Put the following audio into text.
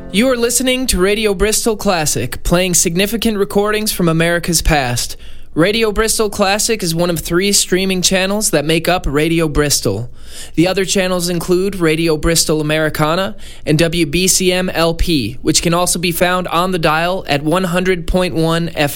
You are listening to Radio Bristol Classic, playing significant recordings from America's past. Radio Bristol Classic is one of 3 streaming channels that make up Radio Bristol. The other channels include Radio Bristol Americana and WBCM LP, which can also be found on the dial at 100.1 FM.